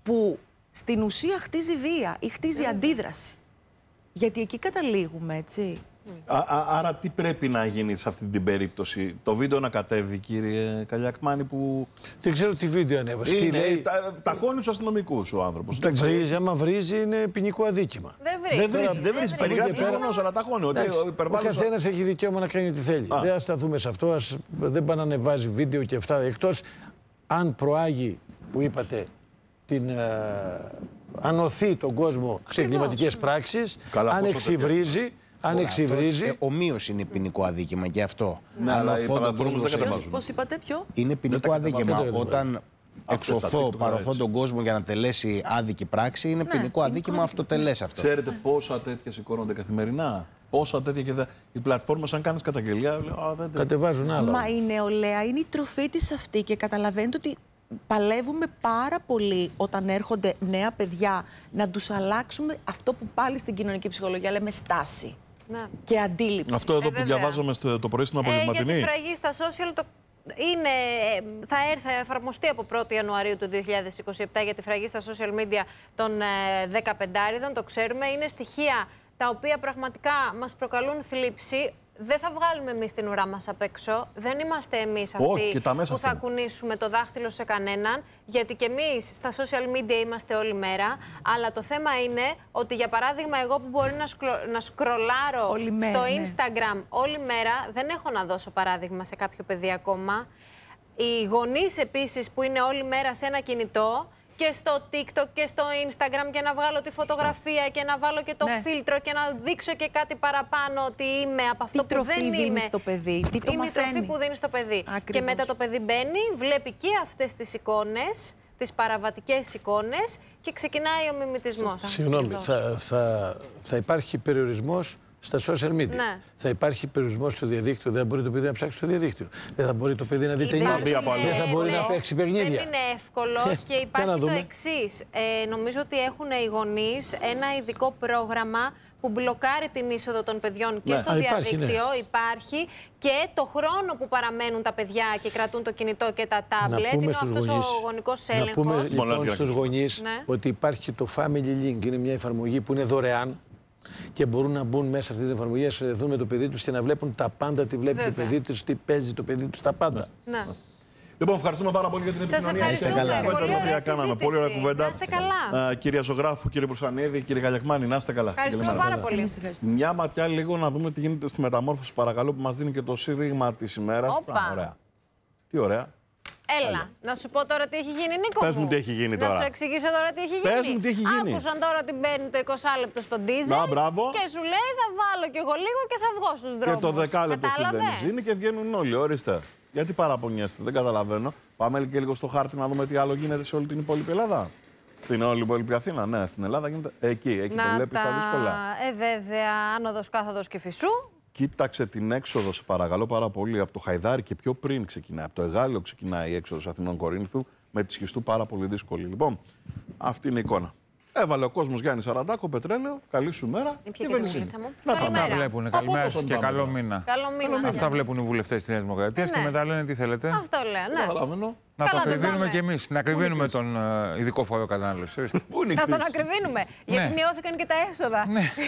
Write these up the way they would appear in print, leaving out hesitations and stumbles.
που στην ουσία χτίζει βία ή χτίζει αντίδραση. Γιατί εκεί καταλήγουμε, έτσι. Άρα τι πρέπει να γίνει σε αυτή την περίπτωση? Το βίντεο να κατέβει, κύριε Καλιακμάνη, που... Δεν ξέρω τι βίντεο ανέβασε. Τι λέει? Ταχώνει τους αστυνομικούς ο άνθρωπος. Βρίζει, άμα βρίζει είναι ποινικό αδίκημα. Δεν βρίζει. Περιγράφει γεγονός, αλλά ταχώνει. Ο καθένας έχει δικαίωμα να κάνει ό,τι θέλει. Δεν θα σταθούμε σε αυτό. Δεν πάνε να ανεβάζει βίντεο και αυτά. Εκτός αν προάγει, που είπατε, αν οθεί τον κόσμο σε εγκληματικές πράξεις, αν εξυβρίζει. Αν εξυβρίζει. Ομοίως είναι ποινικό αδίκημα και αυτό. Ναι, αλλά οι παραδρόμους δεν κατεβάζουν. Πώς είπατε, ποιο? Είναι ποινικό αδίκημα. Όταν εξωθώ, παρωθώ τον κόσμο για να τελέσει άδικη πράξη, είναι ποινικό αδίκημα αυτοτελές αυτό. Ξέρετε πόσα τέτοια σηκώνονται καθημερινά? Πόσα τέτοια και οι πλατφόρμες, αν κάνεις καταγγελία, κατεβάζουν άλλα. Μα η νεολαία είναι η τροφή της αυτή και καταλαβαίνετε ότι παλεύουμε πάρα πολύ όταν έρχονται νέα παιδιά να τους αλλάξουμε αυτό που πάλι στην κοινωνική ψυχολογία λέμε στάση. Ναι. Και αντίληψη. Αυτό εδώ που διαβάζαμε το πρωί στην απογευματινή. Για τη φραγή στα social θα εφαρμοστεί από 1η Ιανουαρίου του 2027 για τη φραγή στα social media των 15άριδων, το ξέρουμε. Είναι στοιχεία τα οποία πραγματικά μας προκαλούν θλίψη. Δεν θα βγάλουμε εμείς την ουρά μας απ' έξω. Δεν είμαστε εμείς αυτοί που θα κουνήσουμε το δάχτυλο σε κανέναν. Γιατί και εμείς στα social media είμαστε όλη μέρα. Αλλά το θέμα είναι ότι, για παράδειγμα, εγώ που μπορεί να σκρολάρω στο Instagram όλη μέρα, δεν έχω να δώσω παράδειγμα σε κάποιο παιδί ακόμα. Οι γονείς επίσης που είναι όλη μέρα σε ένα κινητό, και στο TikTok και στο Instagram, και να βγάλω τη φωτογραφία και να βάλω και το φίλτρο και να δείξω και κάτι παραπάνω ότι είμαι από αυτό που δεν είμαι. Δίνει στο παιδί, τι το είναι μαθαίνει. Η τροφή που δίνει στο παιδί. Ακριβώς. Και μετά το παιδί μπαίνει, βλέπει και αυτές τις εικόνες, τις παραβατικές εικόνες, και ξεκινάει ο μιμητισμός. Συγγνώμη, θα υπάρχει περιορισμός στα social media. Ναι. Θα υπάρχει περιορισμός στο διαδίκτυο. Δεν θα μπορεί το παιδί να ψάξει στο διαδίκτυο. Δεν θα μπορεί το παιδί να δει ταινίες. Δεν θα μπορεί να παίξει παιχνίδια. Δεν είναι εύκολο και υπάρχει το εξής. Νομίζω ότι έχουν οι γονείς ένα ειδικό πρόγραμμα που μπλοκάρει την είσοδο των παιδιών και στο διαδίκτυο. Υπάρχει και το χρόνο που παραμένουν τα παιδιά και κρατούν το κινητό και τα τάμπλετ. Είναι αυτός ο γονικός έλεγχος. Να πούμε λοιπόν στους γονείς ότι υπάρχει το Family Link. Είναι μια εφαρμογή που είναι δωρεάν και μπορούν να μπουν μέσα σε αυτή την εφαρμογή, να συνδεθούν με το παιδί τους και να βλέπουν τα πάντα, τι βλέπει το παιδί τους, τι παίζει το παιδί τους, τα πάντα. Ναι. Λοιπόν, ευχαριστούμε πάρα πολύ για την επικοινωνία. Πολύ ωραία κουβέντα. Κυρία Ζωγράφου, κύριε Μπρουσανίδη, κύριε Καλιακμάνη, να είστε καλά. Ευχαριστούμε πάρα πολύ. Μια ματιά λίγο να δούμε τι γίνεται στη μεταμόρφωση, παρακαλώ, που μας δίνει και το σύρριγμα της ημέρας. Ωραία. Τι ωραία. Έλα, να σου πω τώρα τι έχει γίνει, Νίκο. Πες μου τι έχει γίνει τώρα. Να σου εξηγήσω τώρα τι έχει γίνει. Πες μου τι έχει γίνει. Άκουσαν τώρα ότι μπαίνει το 20 λεπτό στον ντίζελ. Και σου λέει θα βάλω κι εγώ λίγο και θα βγω στους δρόμους. Και το 10 λεπτό στην βενζίνη και βγαίνουν όλοι. Ορίστε. Γιατί παραπονιέστε, δεν καταλαβαίνω. Πάμε και λίγο στο χάρτη να δούμε τι άλλο γίνεται σε όλη την υπόλοιπη Ελλάδα. Στην όλη υπόλοιπη Αθήνα, ναι, στην Ελλάδα γίνεται. Εκεί το βλέπεις τα δύσκολα. Βέβαια, άνοδος κάθοδος Κηφισού. Κοίταξε την έξοδο, σε παρακαλώ πάρα πολύ, από το Χαϊδάρι και πιο πριν ξεκινάει. Από το Εγάλεο ξεκινάει η έξοδος Αθηνών Κορίνθου, με τη Σχιστού πάρα πολύ δύσκολη. Λοιπόν, αυτή είναι η εικόνα. Έβαλε ο κόσμος Γιάννη Σαραντάκο, πετρέλαιο, καλή σου μέρα. Και βενζίνη. Αυτά βλέπουν. Καλημέρα σας και καλό μήνα. Αυτά βλέπουν οι βουλευτές της Νέας Δημοκρατίας και μετά λένε τι θέλετε. Αυτό λέω, να το ακριβίνουμε κι εμείς. Να ακριβίνουμε τον ειδικό φόρο κατανάλωση. Να τον ακριβίνουμε. Γιατί μειώθηκαν και τα έσοδα.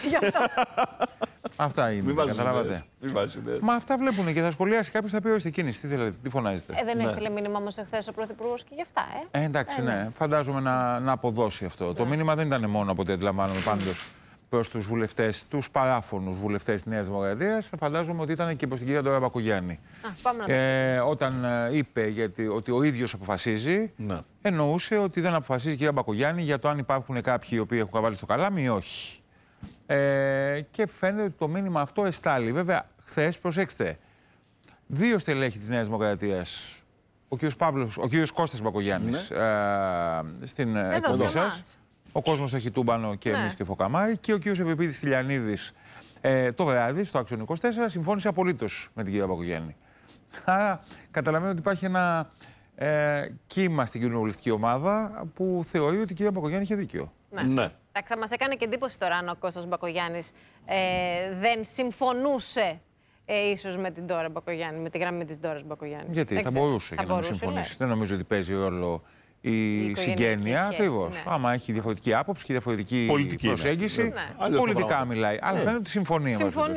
Αυτά είναι. Καταλάβατε. Μα αυτά βλέπουν και θα σχολιάσει κάποιος, θα πει: ορίστε κίνηση, τι θέλετε, τι φωνάζετε. Δεν έστειλε μήνυμα όμως εχθές ο Πρωθυπουργός και γι' αυτά, εντάξει, ναι. Φαντάζομαι να αποδώσει αυτό. Το μήνυμα δεν ήταν μόνο από ό,τι αντιλαμβάνομαι πάντως προς τους βουλευτές, τους παράφωνους βουλευτές της Νέας Δημοκρατίας. Φαντάζομαι ότι ήταν και προς την κυρία Ντόρα Μπακογιάννη. Όταν είπε ότι ο ίδιος αποφασίζει, εννοούσε ότι δεν αποφασίζει η κυρία Μπακογιάννη για το αν υπάρχουν κάποιοι οι οποίοι έχουν καβάλει στο καλάμι ή όχι. Και φαίνεται ότι το μήνυμα αυτό εστάλει. Βέβαια, χθες, προσέξτε, δύο στελέχη της Νέας Δημοκρατίας, ο κύριος Κώστας Μπακογιάννης, στην εκπομπή σας, ο κόσμος έχει τούμπανο και εμείς και Φωκαμάρη, και ο κύριος Ευρυπίδης Τηλιανίδης το βράδυ στο Άξιον 24 συμφώνησε απολύτως με την κυρία Μπακογιάννη. Άρα καταλαβαίνω ότι υπάρχει ένα κύμα στην κοινοβουλευτική ομάδα που θεωρεί ότι η κυρία Μπακογιάννη είχε δίκιο. Ναι. Θα μας έκανε και εντύπωση τώρα αν ο Κώστας Μπακογιάννης δεν συμφωνούσε ίσως με την Ντόρα Μπακογιάννη, με τη γραμμή της Ντόρας Μπακογιάννη. Γιατί θα μπορούσε και να μην συμφωνήσει. Δεν νομίζω ότι παίζει ρόλο η συγγένεια. Ακριβώς. Ναι. Άμα έχει διαφορετική άποψη και διαφορετική πολιτική προσέγγιση, πολιτικά μιλάει. Αλλά φαίνεται ότι συμφωνεί.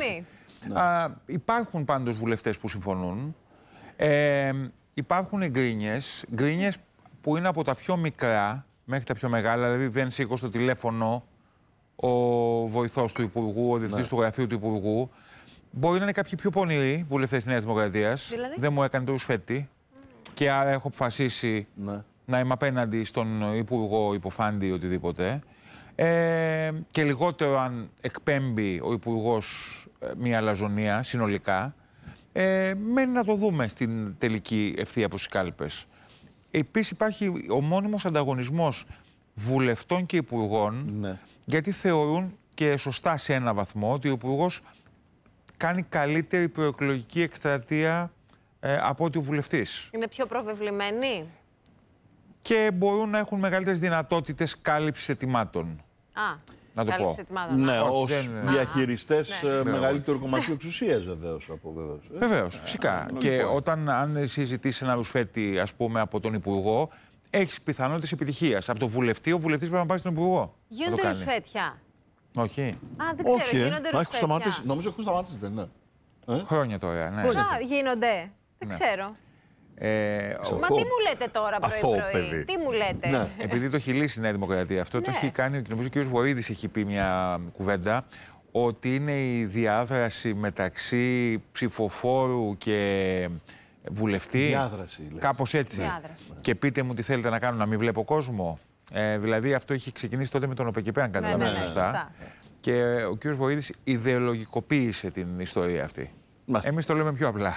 Υπάρχουν πάντως βουλευτές που συμφωνούν. Υπάρχουν γκρίνιες που είναι από τα πιο μικρά μέχρι τα πιο μεγάλα, δηλαδή δεν σήκω στο τηλέφωνο ο βοηθός του Υπουργού, ο διευθυντής του γραφείου του Υπουργού. Μπορεί να είναι κάποιοι πιο πονηροί βουλευτές της Νέας Δημοκρατίας. Δηλαδή? Δεν μου έκανε το ρουσφέτη. Και άρα έχω αποφασίσει να είμαι απέναντι στον Υπουργό, υποφάντη, οτιδήποτε. Και λιγότερο αν εκπέμπει ο Υπουργός μια αλαζονία συνολικά. Μένει να το δούμε στην τελική ευθεία προς τις κάλπες. Επίσης υπάρχει ο μόνιμος ανταγωνισμός βουλευτών και υπουργών, γιατί θεωρούν και σωστά σε ένα βαθμό ότι ο Υπουργός κάνει καλύτερη προεκλογική εκστρατεία από ότι ο βουλευτής. Είναι πιο προβεβλημένοι. Και μπορούν να έχουν μεγαλύτερες δυνατότητες κάλυψης ετοιμάτων. Να το πω. Ναι, ως διαχειριστές μεγαλύτερου κομματικού εξουσίας βεβαίως. Βεβαίως, φυσικά. Και αν συζητήσεις ένα ρουσφέτη, ας πούμε, από τον Υπουργό, έχεις πιθανότητες επιτυχίας. Από τον βουλευτή, ο βουλευτής πρέπει να πάει στον Υπουργό. Γίνονται ρουσφέτια? Όχι. Δεν ξέρω, γίνονται ρουσφέτια. Νομίζω έχουν σταματήσει, δεν είναι? Χρόνια τώρα, ναι. Γίνονται. Δεν ξέρω. Μα τι μου λέτε τώρα πρωί-πρωί, τι μου λέτε. Ναι. Επειδή το έχει λύσει η Νέα Δημοκρατία αυτό, το έχει κάνει, νομίζω ο κ. Βορίδης έχει πει μια κουβέντα, ότι είναι η διάδραση μεταξύ ψηφοφόρου και βουλευτή. Διάδραση. Κάπως έτσι. Διάδραση. Και πείτε μου τι θέλετε να κάνω, να μην βλέπω κόσμο. Δηλαδή αυτό έχει ξεκινήσει τότε με τον ΟΠΕΚΕΠΕ, αν καταλαβαίνω σωστά. Και ο κ. Βορίδης ιδεολογικοποίησε την ιστορία αυτή. Εμείς το λέμε πιο απλά.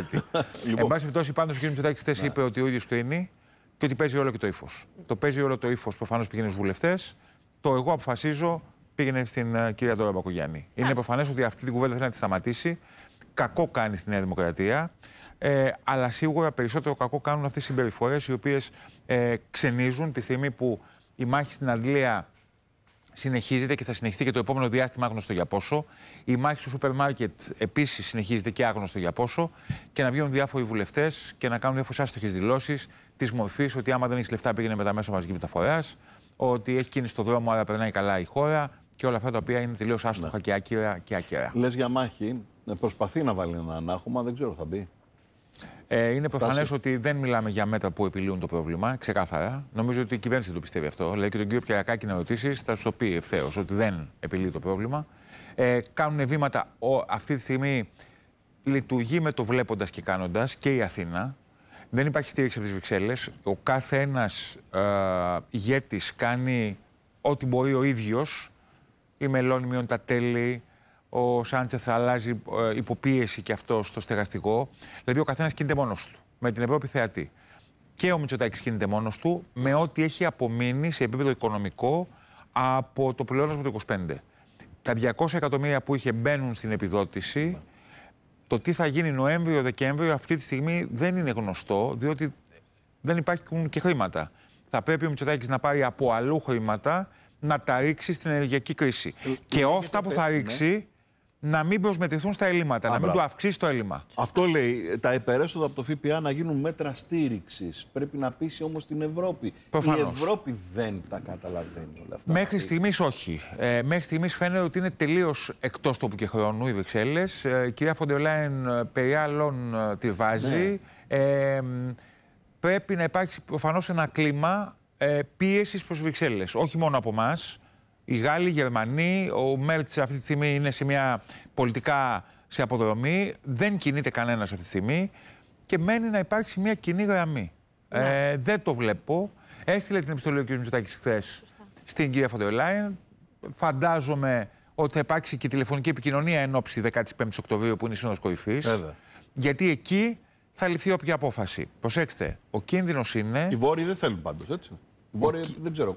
Εν πάση περιπτώσει, πάντως ο κ. Μητσοτάκης χθες είπε ότι ο ίδιος κρίνει και ότι παίζει όλο και το ύφος. Το παίζει όλο το ύφος προφανώς πήγαινε στους βουλευτές. Το εγώ αποφασίζω πήγαινε στην κυρία Ντόρα Μπακογιάννη. Είναι προφανές ότι αυτή την κουβέντα θέλει να τη σταματήσει. Κακό κάνει στη Νέα Δημοκρατία. Αλλά σίγουρα περισσότερο κακό κάνουν αυτές οι συμπεριφορές οι οποίες ξενίζουν τη στιγμή που η μάχη στην Αντλία συνεχίζεται και θα συνεχιστεί και το επόμενο διάστημα, άγνωστο για πόσο. Η μάχη στο σούπερ μάρκετ επίσης συνεχίζεται και άγνωστο για πόσο. Και να βγαίνουν διάφοροι βουλευτές και να κάνουν διάφορες άστοχες δηλώσεις της μορφής ότι άμα δεν έχει λεφτά πήγαινε με τα μέσα μαζικής μεταφοράς, ότι έχει κίνηση στο δρόμο άρα περνάει καλά η χώρα και όλα αυτά τα οποία είναι τελείως άστοχα και άκυρα. Λες για μάχη, προσπαθεί να βάλει ένα ανάχωμα, δεν ξέρω, θα μπει. Είναι προφανές ότι δεν μιλάμε για μέτρα που επιλύουν το πρόβλημα, ξεκάθαρα. Νομίζω ότι η κυβέρνηση το πιστεύει αυτό. Λέει και τον κύριο Πιερακάκη να ρωτήσει, θα σου το πει ευθέως ότι δεν επιλύει το πρόβλημα. Κάνουν βήματα. Αυτή τη στιγμή λειτουργεί με το βλέποντας και κάνοντας και η Αθήνα. Δεν υπάρχει στήριξη από τις Βρυξέλλες. Ο κάθε ένας ηγέτης κάνει ό,τι μπορεί ο ίδιος. Η Μελώνη μειώνει τα τέλη. Ο Σάντσεθ αλλάζει υποπίεση και αυτό στο στεγαστικό. Δηλαδή ο καθένας κινείται μόνος του. Με την Ευρώπη θεατή. Και ο Μητσοτάκης κινείται μόνος του με ό,τι έχει απομείνει σε επίπεδο οικονομικό από το πλεόνασμα του 25. Τα 200 εκατομμύρια που είχε μπαίνουν στην επιδότηση, το τι θα γίνει Νοέμβριο-Δεκέμβριο αυτή τη στιγμή δεν είναι γνωστό, διότι δεν υπάρχουν και χρήματα. Θα πρέπει ο Μητσοτάκης να πάρει από αλλού χρήματα να τα ρίξει στην ενεργειακή κρίση. Και αυτά που θα ρίξει να μην προσμετρηθούν στα ελλείμματα, να μην του αυξήσει το έλλειμμα. Αυτό λέει, τα υπερέσοδα από το ΦΠΑ να γίνουν μέτρα στήριξης. Πρέπει να πείσει όμως την Ευρώπη. Προφανώς. Η Ευρώπη δεν τα καταλαβαίνει όλα αυτά. Μέχρι στιγμής όχι. Μέχρι στιγμής φαίνεται ότι είναι τελείως εκτός τόπου και χρόνου οι Βρυξέλλες. Η κυρία Φον ντερ Λάιεν περί άλλων τη βάζει. Πρέπει να υπάρξει προφανώς ένα κλίμα πίεσης προς Βρυξέλλες. Όχι μόνο από εμάς. Οι Γάλλοι, οι Γερμανοί, ο Μέρτς αυτή τη στιγμή είναι σε μια πολιτικά σε αποδρομή. Δεν κινείται κανένας αυτή τη στιγμή και μένει να υπάρξει μια κοινή γραμμή. Δεν το βλέπω. Έστειλε την επιστολή ο κ. Μητσοτάκης χθες στην κυρία Φον ντερ Λάιεν. Φαντάζομαι ότι θα υπάρξει και τηλεφωνική επικοινωνία εν ώψη 15 Οκτωβρίου που είναι η Σύνοδος Κορυφής. Γιατί εκεί θα ληφθεί όποια απόφαση. Προσέξτε, ο κίνδυνος είναι. Οι Βόρειοι δεν θέλουν πάντως, έτσι. Οι Βόρειοι δεν ξέρω.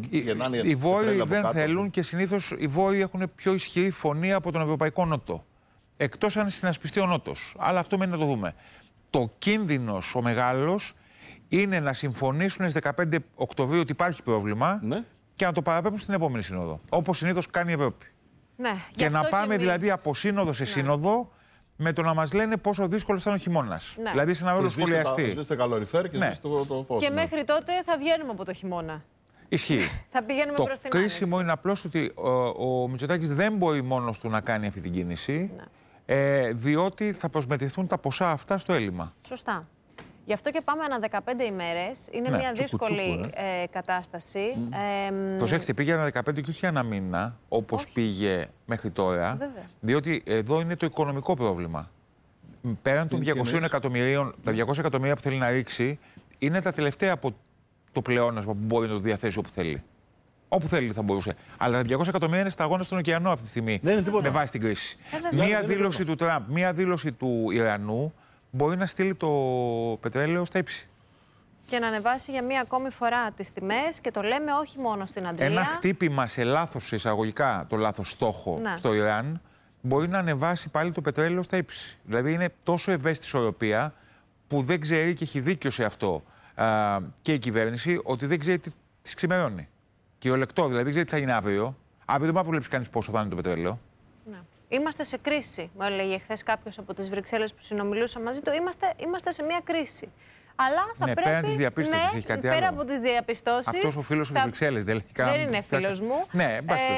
Οι Βόρειοι δεν θέλουν και συνήθως οι Βόρειοι έχουν πιο ισχυρή φωνή από τον Ευρωπαϊκό Νότο. Εκτός αν συνασπιστεί ο Νότος. Αλλά αυτό μένει να το δούμε. Το κίνδυνος ο μεγάλος είναι να συμφωνήσουν στις 15 Οκτωβρίου ότι υπάρχει πρόβλημα και να το παραπέμψουν στην επόμενη σύνοδο. Όπως συνήθως κάνει η Ευρώπη. Ναι, και να πάμε δηλαδή από σύνοδο σε σύνοδο με το να μας λένε πόσο δύσκολο ήταν ο χειμώνας. Ναι. Δηλαδή, σε ένα ρόλο σχολιαστή. Σβήστε καλοριφέρ και σβήστε το φως. Και μέχρι τότε θα βγαίνουμε από το χειμώνα. Ισχύει. Θα πηγαίνουμε προς την Το άνοιξη. κρίσιμο είναι απλώς ότι ο Μητσοτάκης δεν μπορεί μόνος του να κάνει αυτή την κίνηση, διότι θα προσμετρηθούν τα ποσά αυτά στο έλλειμμα. Σωστά. Γι' αυτό και πάμε ανά 15 ημέρες. Είναι μια δύσκολη κατάσταση. Προσέξτε, πήγε ανά 15 και όχι ανά μήνα, όπως πήγε μέχρι τώρα, διότι εδώ είναι το οικονομικό πρόβλημα. Πέραν των 200 εκατομμυρίων, τα 200 εκατομμύρια που θέλει να ρίξει, είναι τα τελευταία από το πλεόνασμα που μπορεί να το διαθέσει όπου θέλει. Όπου θέλει θα μπορούσε. Αλλά τα 200 εκατομμύρια είναι σταγόνα στον ωκεανό αυτή τη στιγμή. Με βάση την κρίση. Μία δήλωση του Τραμπ, μία δήλωση του Ιρανού μπορεί να στείλει το πετρέλαιο στα ύψη. Και να ανεβάσει για μία ακόμη φορά τις τιμές, και το λέμε όχι μόνο στην Αντρία. Ένα χτύπημα σε λάθος εισαγωγικά, το λάθος στόχο στο Ιράν, μπορεί να ανεβάσει πάλι το πετρέλαιο στα ύψη. Δηλαδή είναι τόσο ευαίσθητη ισορροπία που δεν ξέρει, και έχει δίκιο σε αυτό και η κυβέρνηση, ότι δεν ξέρει τι της ξημερώνει. Κυριολεκτό, δηλαδή δεν ξέρει τι θα γίνει αύριο. Αύριο δεν μπορεί να βλέπει κανείς πόσο θα είναι το πετρέλαιο. Ναι. Είμαστε σε κρίση, μου έλεγε χθες κάποιος από τις Βρυξέλλες που συνομιλούσα μαζί του. Είμαστε σε μια κρίση. Αλλά θα πρέπει. Πέραν της διαπίστωσης, έχει κάτι άλλο. Πέρα από τις διαπιστώσεις. Αυτός ο φίλος από τις Βρυξέλλες δεν λέει κανένα. Δεν είναι φίλος μου. Ναι,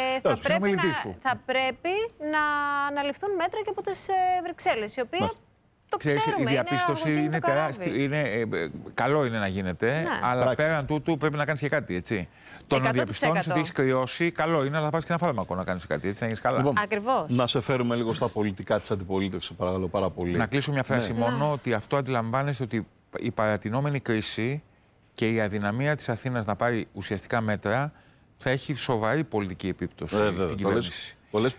θα πρέπει να αναλυφθούν μέτρα και από τις Βρυξέλλες, οι οποίες. Το ξέρουμε, η διαπίστωση είναι τεράστια. Καλό είναι να γίνεται, αλλά πέραν τούτου πρέπει να κάνεις και κάτι, έτσι. Το να διαπιστώνεις ότι έχεις κρυώσει, καλό είναι, αλλά θα πάρεις και ένα φάρμακο να κάνεις κάτι, έτσι, να γίνεις καλά. Λοιπόν, ακριβώς. Να σε φέρουμε λίγο στα πολιτικά της αντιπολίτευσης, παρακαλώ πάρα πολύ. Να κλείσω μια φράση μόνο, ότι αυτό αντιλαμβάνεστε ότι η παρατηνόμενη κρίση και η αδυναμία της Αθήνας να πάρει ουσιαστικά μέτρα θα έχει σοβαρή πολιτική επίπτωση στην κυβέρνηση.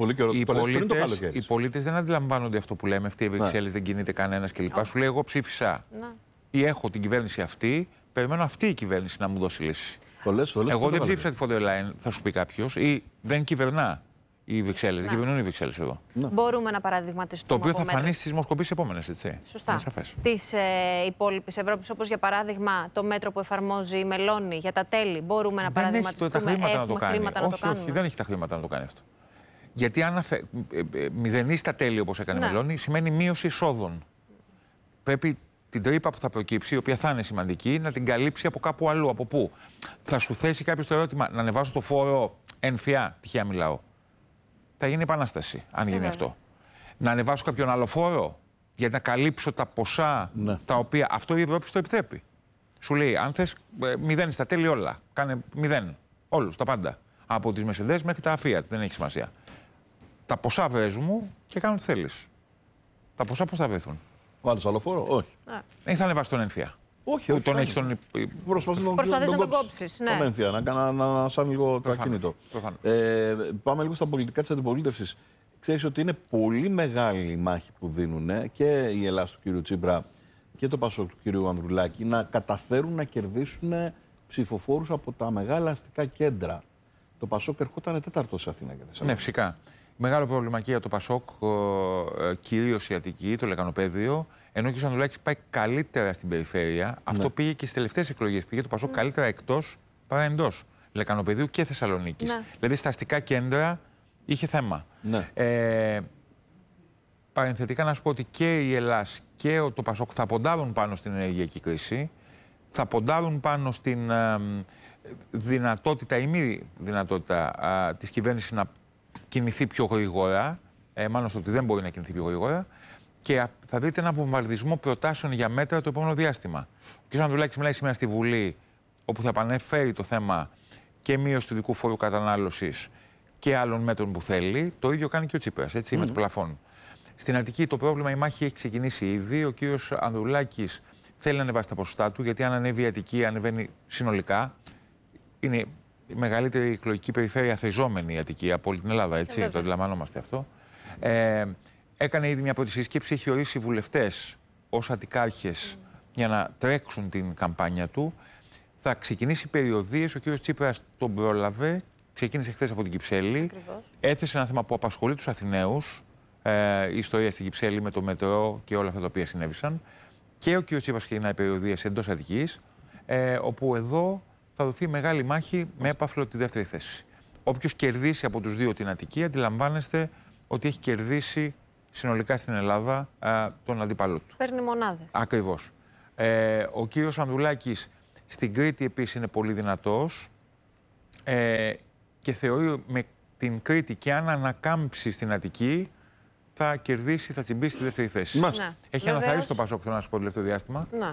Οι πολίτες δεν αντιλαμβάνονται αυτό που λέμε. Αυτή η Βρυξέλλες δεν κινείται κανένας κλπ. Σου λέει: εγώ ψήφισα ή έχω την κυβέρνηση αυτή, περιμένω αυτή η κυβέρνηση να μου δώσει λύση. Εγώ δεν ψήφισα τη Φόντερ Λάιεν, θα σου πει κάποιος, ή δεν κυβερνά οι Βρυξέλλες. Δεν κυβερνούν οι Βρυξέλλες εδώ. Μπορούμε να παραδειγματιστούμε. Το οποίο θα φανεί στις δημοσκοπήσεις επόμενες, έτσι. Σωστά. Της υπόλοιπης Ευρώπης, όπως για παράδειγμα το μέτρο που εφαρμόζει η Μελώνη για τα τέλη, μπορούμε να παραδειγματιστούμε. Δεν έχει τα χρήματα να το κάνει. Όχι, δεν έχει τα χρήματα να το κάνει αυτό. Γιατί αν μηδενίσει τα τέλη, όπως έκανε η Μελώνη, σημαίνει μείωση εισόδων. Πρέπει την τρύπα που θα προκύψει, η οποία θα είναι σημαντική, να την καλύψει από κάπου αλλού. Από πού? Θα σου θέσει κάποιο το ερώτημα, να ανεβάσω το φόρο έμφυα, τυχαία μιλάω. Θα γίνει επανάσταση, αν γίνει αυτό. Να ανεβάσω κάποιον άλλο φόρο, για να καλύψω τα ποσά τα οποία. Αυτό η Ευρώπη το επιτρέπει. Σου λέει, αν θες, μηδένεις τα τέλη όλα. Κάνε μηδέν. Όλους, τα πάντα. Από τις Mercedes μέχρι τα Fiat, δεν έχει σημασία. Τα ποσά βρες μου και κάνω τι θέλεις. Τα ποσά πώς θα βρεθούν? Βάλεις άλλο φόρο? Όχι. Ή θα ανεβάσει τον έμφυα? Όχι. Τον έχει τον. Προσπαθείς να τον κόψεις. Τον έμφυα, να σαν λίγο το ακίνητο. Πάμε λίγο στα πολιτικά της αντιπολίτευσης. Ξέρεις ότι είναι πολύ μεγάλη η μάχη που δίνουν και η Ελλάδα του κ. Τσίπρα και το Πασόκ του κ. Ανδρουλάκη να καταφέρουν να κερδίσουν ψηφοφόρους από τα μεγάλα αστικά κέντρα. Το Πασόκ ερχόταν τέταρτο σε Αθήνα και Θεσσαλονίκη. Ναι, φυσικά. Μεγάλο πρόβλημα και για το Πασόκ, κυρίως η Αττική, το Λεκανοπαίδιο, ενώ και ο Ανδρουλάκης πάει καλύτερα στην περιφέρεια. Αυτό πήγε και στις τελευταίες εκλογές. Πήγε το Πασόκ καλύτερα εκτός παρά εντός Λεκανοπαιδίου και Θεσσαλονίκης. Δηλαδή στα αστικά κέντρα είχε θέμα. Παρενθετικά να σου πω ότι και η Ελλάς και το Πασόκ θα ποντάρουν πάνω στην ενεργειακή κρίση, θα ποντάρουν πάνω στην δυνατότητα ή μη δυνατότητα της κυβέρνησης να κινηθεί πιο γρήγορα, μάλλον στο ότι δεν μπορεί να κινηθεί πιο γρήγορα, και θα δείτε ένα βομβαρδισμό προτάσεων για μέτρα το επόμενο διάστημα. Ο κ. Ανδρουλάκης μιλάει σήμερα στη Βουλή, όπου θα επανέφερει το θέμα και μείωση του ειδικού φόρου κατανάλωσης και άλλων μέτρων που θέλει. Το ίδιο κάνει και ο Τσίπρας, έτσι, με το πλαφόν. Στην Αττική το πρόβλημα, η μάχη έχει ξεκινήσει ήδη. Ο κ. Ανδρουλάκης θέλει να ανεβάσει τα ποσοστά του, γιατί αν ανέβει η Αττική, ανεβαίνει συνολικά. Είναι η μεγαλύτερη εκλογική περιφέρεια θεζόμενη η Αττική από όλη την Ελλάδα, έτσι, το αντιλαμβανόμαστε αυτό. Έκανε ήδη μια πρώτη σύσκεψη, έχει ορίσει βουλευτές ως αττικάρχες για να τρέξουν την καμπάνια του. Θα ξεκινήσει περιοδίες, ο κ. Τσίπρας τον πρόλαβε, ξεκίνησε χθες από την Κυψέλη. Έθεσε ένα θέμα που απασχολεί τους Αθηναίους, η ιστορία στην Κυψέλη με το μετρό και όλα αυτά τα οποία συνέβησαν. Και ο κ. Τσίπρας ξεκινάει περιοδίες εντός Αττικής, όπου εδώ θα δοθεί μεγάλη μάχη με έπαθλο τη δεύτερη θέση. Όποιος κερδίσει από τους δύο την Αττική, αντιλαμβάνεστε ότι έχει κερδίσει συνολικά στην Ελλάδα τον αντίπαλό του. Παίρνει μονάδες. Ακριβώς. Ο κύριος Ανδρουλάκης στην Κρήτη επίσης είναι πολύ δυνατός και θεωρεί με την Κρήτη και αν ανακάμψει στην Αττική θα κερδίσει, θα τσιμπήσει στη δεύτερη θέση. Ναι. Έχει αναθαρρύσει το Πασόκ, θέλω να σου πω, τελευταίο διάστημα. Ναι.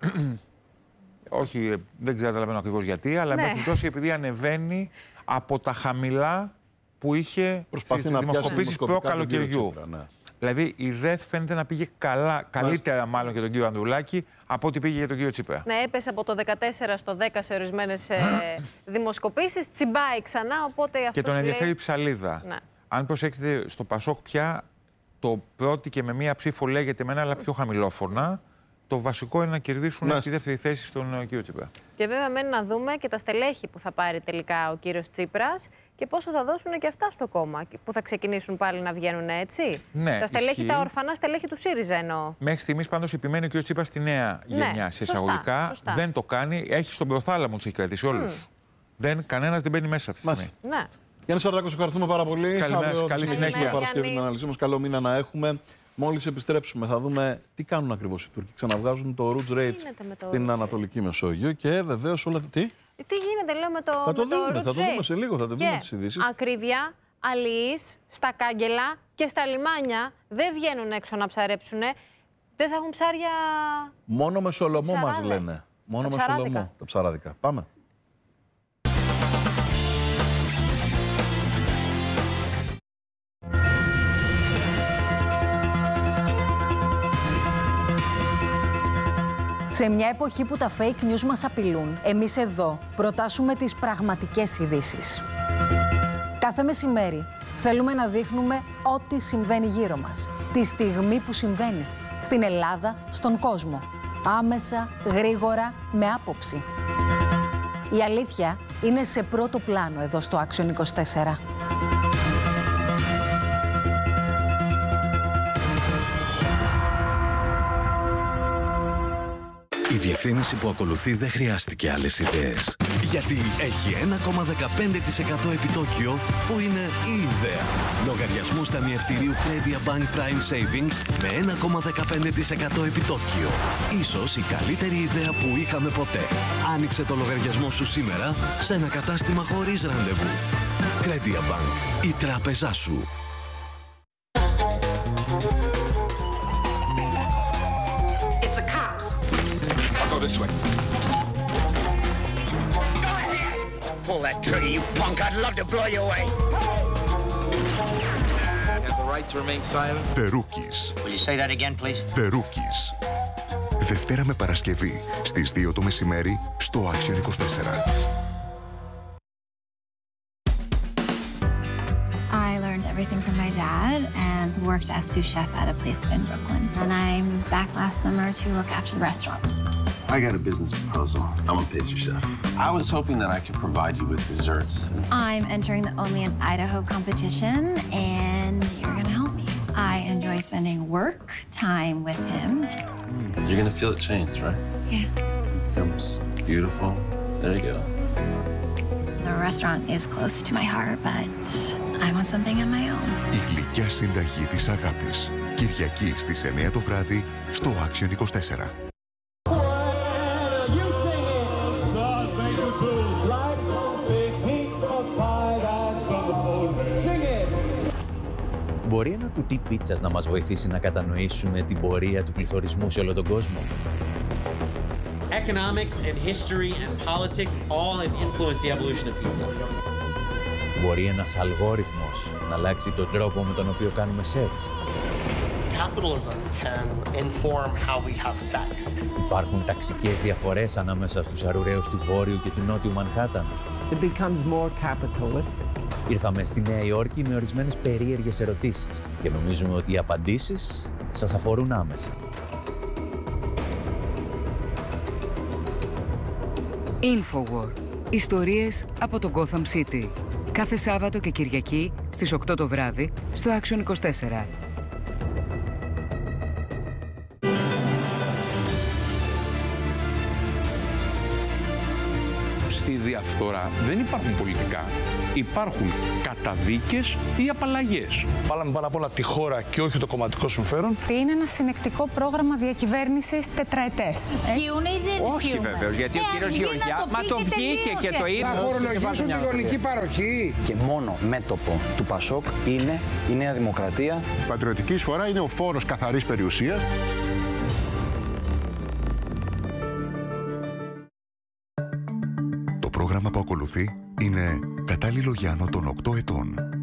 Όχι, δεν καταλαβαίνω ακριβώς γιατί, αλλά ναι. μέχρι τόσο επειδή ανεβαίνει από τα χαμηλά που είχε στις δημοσκοπήσεις προ-καλοκαιριού. Ναι. Δηλαδή η ΔΕΘ φαίνεται να πήγε καλύτερα μάλλον για τον κύριο Ανδρουλάκη από ό,τι πήγε για τον κύριο Τσίπρα. Ναι, έπεσε από το 14 στο 10 σε ορισμένες δημοσκοπήσεις, τσιμπάει ξανά, οπότε αυτό. Και τον ενδιαφέρει η ψαλίδα. Ναι. Αν προσέξετε, στο Πασόκ πια το πρώτη και με μία ψήφο λέγεται με ένα αλλά πιο χαμηλόφωνα. Το βασικό είναι να κερδίσουν τη δεύτερη θέση στον κύριο Τσίπρα. Και βέβαια μένει να δούμε και τα στελέχη που θα πάρει τελικά ο κύριος Τσίπρας και πόσο θα δώσουν και αυτά στο κόμμα, που θα ξεκινήσουν πάλι να βγαίνουν έτσι. Ναι, τα στελέχη, τα ορφανά στελέχη του ΣΥΡΙΖΑ εννοώ. Μέχρι στιγμής πάντως επιμένει ο κύριος Τσίπρας στη νέα γενιά. Σε εισαγωγικά σωστά. Δεν το κάνει, έχει στον προθάλαμο τους έχει κρατήσει όλους. Κανένας δεν μπαίνει μέσα αυτή τη στιγμή. Ναι. Γιάννη Σαρδάκο, ευχαριστούμε πάρα πολύ. Καλή συνέχεια. Παρασκευή την αναλύση μας. Καλό μήνα να έχουμε. Μόλις επιστρέψουμε θα δούμε τι κάνουν ακριβώς οι Τούρκοι. Ξαναβγάζουν το Rouge Rates στην Ανατολική Μεσόγειο και βεβαίως όλα. Τι γίνεται, λέω, με το θα το δούμε σε λίγο, θα το δούμε τις ειδήσεις. Ακρίβεια, αλιείς, στα κάγκελα και στα λιμάνια δεν βγαίνουν έξω να ψαρέψουν. Δεν θα έχουν ψάρια. Μόνο με Σολομό μας λένε. Μόνο με Σολομό τα ψαράδικα. Πάμε. Σε μια εποχή που τα fake news μας απειλούν, εμείς εδώ προτάσουμε τις πραγματικές ειδήσεις. Κάθε μεσημέρι θέλουμε να δείχνουμε ό,τι συμβαίνει γύρω μας. Τη στιγμή που συμβαίνει. Στην Ελλάδα, στον κόσμο. Άμεσα, γρήγορα, με άποψη. Η αλήθεια είναι σε πρώτο πλάνο εδώ στο Action 24. Η διαφήμιση που ακολουθεί δεν χρειάστηκε άλλες ιδέες. Γιατί έχει 1,15% επιτόκιο που είναι η ιδέα. Λογαριασμούς ταμιευτηρίου Credit Bank Prime Savings με 1,15% επιτόκιο. Ίσως η καλύτερη ιδέα που είχαμε ποτέ. Άνοιξε το λογαριασμό σου σήμερα σε ένα κατάστημα χωρίς ραντεβού. Credit Bank, η τράπεζά σου. This way. Pull that trigger, you punk. I'd love to blow you away. You have the right to remain silent. The Rookies. Will you say that again, please? The Rookies. Δευτέρα με Παρασκευή στις 2 το μεσημέρι στο Action 24. I learned everything from my dad and worked as sous chef at a place in Brooklyn. And I moved back last summer to look after the restaurant. I got a business proposal. I'm a pastry chef. I was hoping that I could provide you with desserts. I'm entering the Only in Idaho competition, and you're gonna help me. I enjoy spending work time with him. You're gonna feel it change, right? Yeah. Becomes beautiful. There you go. The restaurant is close to my heart, but I want something of my own. Η γλυκιά συνταγή της αγάπης. Κυριακή στις 9 το βράδυ στο Action 24. Μπορεί ένα κουτί πίτσας να μας βοηθήσει να κατανοήσουμε την πορεία του πληθωρισμού σε όλο τον κόσμο? Economics and history and politics all have influenced the evolution of pizza. Μπορεί ένας αλγόριθμος να αλλάξει τον τρόπο με τον οποίο κάνουμε σεξ? Capitalism can inform how we have sex. Υπάρχουν ταξικές διαφορές ανάμεσα στους αρουραίους του Βόρειου και του Νότιου Μανχάταν. It becomes more capitalistic. Ήρθαμε στη Νέα Υόρκη με ορισμένες περίεργες ερωτήσεις και νομίζουμε ότι οι απαντήσεις σας αφορούν άμεσα. Infowar. Ιστορίες από το Gotham City. Κάθε Σάββατο και Κυριακή στις 8 το βράδυ στο Action 24. Στη διαφθορά δεν υπάρχουν πολιτικά, υπάρχουν καταδίκες ή απαλλαγές. Βάλαμε πάρα πολλά τη χώρα και όχι το κομματικό συμφέρον. Είναι ένα συνεκτικό πρόγραμμα διακυβέρνησης τετραετές. Ισχύουν ή δεν ισχύουν? Όχι βεβαίως, γιατί ο κύριος Γεωργιά, μα το βγήκε και το είπε. Θα φορολογήσουν τη γονική παροχή. Και μόνο μέτωπο του ΠΑΣΟΚ είναι η Νέα Δημοκρατία. Πατριωτική εισφορά είναι ο φόρος καθαρής περιουσίας. Το πρόγραμμα που ακολουθεί είναι κατάλληλο για άνω των 8 ετών.